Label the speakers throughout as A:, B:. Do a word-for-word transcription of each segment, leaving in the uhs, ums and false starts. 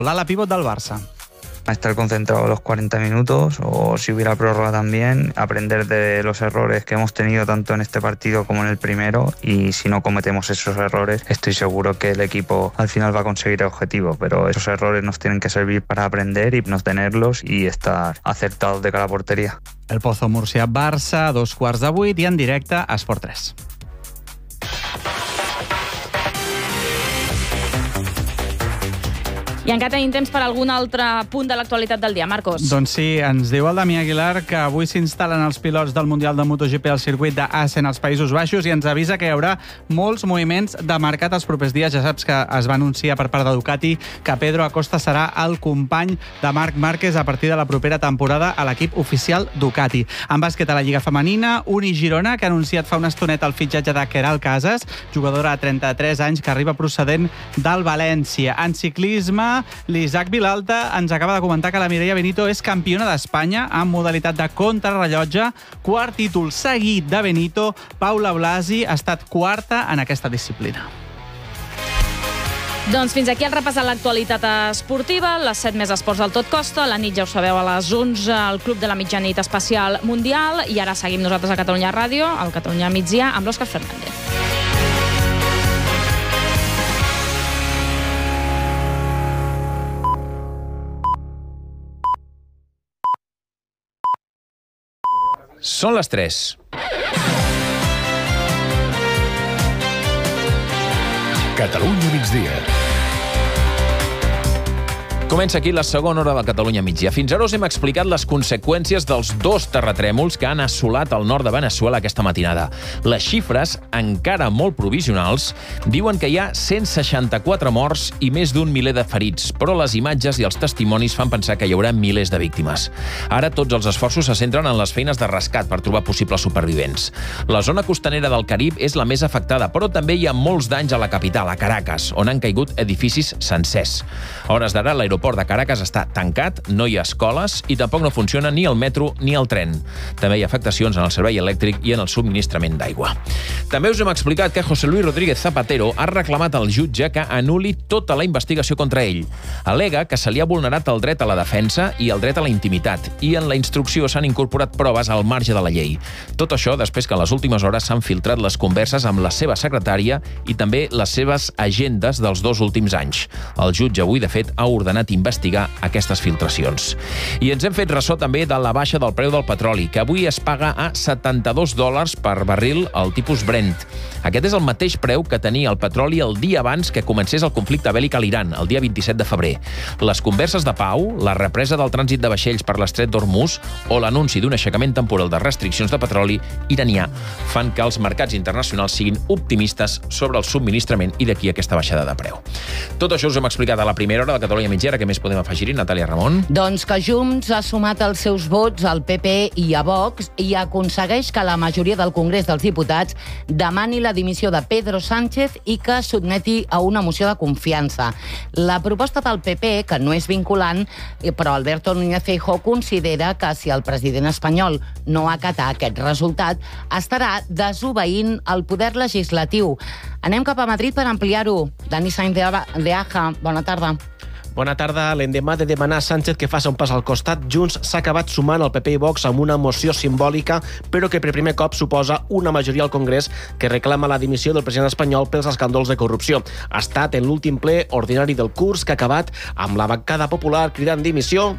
A: l'ala pívot del Barça.
B: A estar concentrado los cuarenta minutos o si hubiera prórroga también, aprender de los errores que hemos tenido tanto en este partido como en el primero, y si no cometemos esos errores estoy seguro que el equipo al final va a conseguir el objetivo, pero esos errores nos tienen que servir para aprender y no tenerlos y estar acertados de cara a portería.
A: El Pozo Múrcia-Barça, a dos quarts de vuit i en directe a Esport tres.
C: I encara tenim temps per algun altre punt de l'actualitat del dia, Marcos.
A: Doncs sí, ens diu el Damià Aguilar que avui s'instal·len els pilots del Mundial de MotoGP al circuit d'Assen als Països Baixos i ens avisa que hi haurà molts moviments de mercat els propers dies. Ja saps que es va anunciar per part de Ducati que Pedro Acosta serà el company de Marc Márquez a partir de la propera temporada a l'equip oficial Ducati. En bàsquet a la Lliga Femenina, Uni Girona, que ha anunciat fa una estoneta el fitxatge de Queralt Casas, jugadora de trenta-tres anys que arriba procedent del València. En ciclisme, l'Isaac Vilalta ens acaba de comentar que la Mireia Benito és campiona d'Espanya en modalitat de contrarrellotge, quart títol seguit de Benito. Paula Blasi ha estat quarta en aquesta disciplina.
C: Doncs fins aquí el repàs de l'actualitat esportiva, les set més esports al tot costa. A la nit ja ho sabeu, a les onze, el Club de la Mitjanit especial mundial, i ara seguim nosaltres a Catalunya Ràdio, al Catalunya Migdia, amb l'Òscar Fernández.
D: Són les tres.
E: Catalunya migdia.
D: Comença aquí la segona hora del Catalunya Migdia. Fins ara us hem explicat les conseqüències dels dos terratrèmols que han assolat el nord de Veneçuela aquesta matinada. Les xifres, encara molt provisionals, diuen que hi ha cent seixanta-quatre morts i més d'un miler de ferits, però les imatges i els testimonis fan pensar que hi haurà milers de víctimes. Ara tots els esforços se centren en les feines de rescat per trobar possibles supervivents. La zona costanera del Carib és la més afectada, però també hi ha molts danys a la capital, a Caracas, on han caigut edificis sencers. A hores d'ara, l'aeroport L'aeroport de Caracas està tancat, no hi ha escoles i tampoc no funciona ni el metro ni el tren. També hi ha afectacions en el servei elèctric i en el subministrament d'aigua. També us hem explicat que José Luis Rodríguez Zapatero ha reclamat al jutge que anul·li tota la investigació contra ell. Al·lega que se li ha vulnerat el dret a la defensa i el dret a la intimitat, i en la instrucció s'han incorporat proves al marge de la llei. Tot això després que en les últimes hores s'han filtrat les converses amb la seva secretària i també les seves agendes dels dos últims anys. El jutge avui, de fet, ha ordenat investigar aquestes filtracions. I ens hem fet ressò també de la baixa del preu del petroli, que avui es paga a setanta-dos dòlars per barril al tipus Brent. Aquest és el mateix preu que tenia el petroli el dia abans que comencés el conflicte bèl·lic a l'Iran, el dia vint-i-set de febrer. Les converses de pau, la represa del trànsit de vaixells per l'estret d'Hormuz o l'anunci d'un aixecament temporal de restriccions de petroli iranià fan que els mercats internacionals siguin optimistes sobre el subministrament i d'aquí aquesta baixada de preu. Tot això us hem explicat a la primera hora de Catalunya Mitjera. Què més podem afegir-hi, Natàlia Ramon?
F: Doncs que Junts ha sumat els seus vots al P P i a Vox i aconsegueix que la majoria del Congrés dels Diputats demani la dimissió de Pedro Sánchez i que sotmeti a una moció de confiança. La proposta del P P, que no és vinculant, però Alberto Núñez Feijóo considera que si el president espanyol no acata aquest resultat, estarà desobeint el poder legislatiu. Anem cap a Madrid per ampliar-ho. Dani Sainz de Aja, bona tarda.
G: Bona tarda. L'endemà de demanar a Sánchez que faci un pas al costat, Junts s'ha acabat sumant al P P i Vox amb una moció simbòlica, però que per primer cop suposa una majoria al Congrés que reclama la dimissió del president espanyol pels escàndols de corrupció. Ha estat en l'últim ple ordinari del curs que ha acabat amb la bancada popular cridant dimissió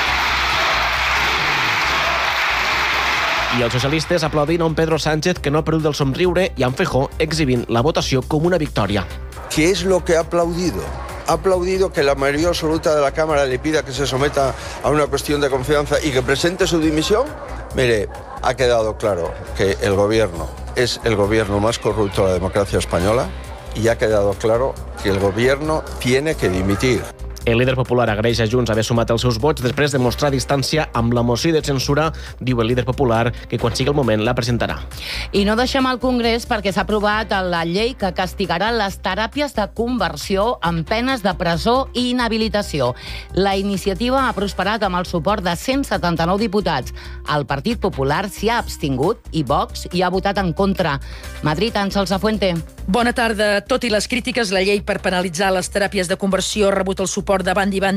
G: i els socialistes aplaudint a un Pedro Sánchez que no ha perdut el somriure i a en Feijóo exhibint la votació com una victòria.
H: ¿Qué es lo que ha aplaudido? Ha aplaudido que la mayoría absoluta de la Cámara le pida que se someta a una cuestión de confianza y que presente su dimisión. Mire, ha quedado claro que el gobierno es el gobierno más corrupto de la democracia española y ha quedado claro que el gobierno tiene que dimitir.
G: El líder popular agraeix a Junts haver sumat els seus vots després de mostrar distància amb la moció de censura. Diu el líder popular que quan sigui el moment la presentarà.
F: I no deixem el Congrés perquè s'ha aprovat la llei que castigarà les teràpies de conversió amb penes de presó i inhabilitació. La iniciativa ha prosperat amb el suport de cent setanta-nou diputats. El Partit Popular s'hi ha abstingut i Vox hi ha votat en contra. Madrid, Àngels Afuente.
I: Bona tarda. Tot i les crítiques, la llei per penalitzar les teràpies de conversió ha rebut el suport d'acord de banda i banda